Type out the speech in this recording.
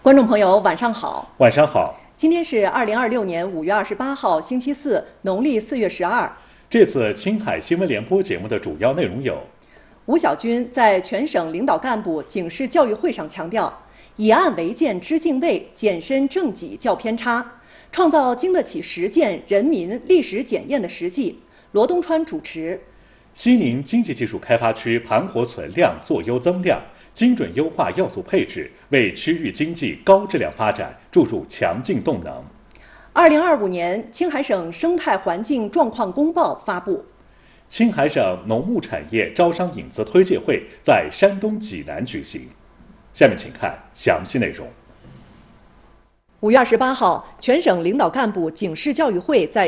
观众朋友，晚上好。 晚上好。 今天是2026年5月28号，星期四，农历4月12。 这次青海新闻联播节目的主要内容有： 吴小军在全省领导干部警示教育会上强调，以案为鉴知敬畏，检身正己较偏差，创造经得起实践人民历史检验的实际。罗东川主持。 西宁经济技术开发区盘活存量，做优增量，精准优化要素配置，为区域经济高质量发展注入强劲动能。 2025年青海省生态环境状况公报发布。 青海省农牧产业招商引资推介会在山东济南举行。下面请看详细内容。 5月28号，全省领导干部警示教育会在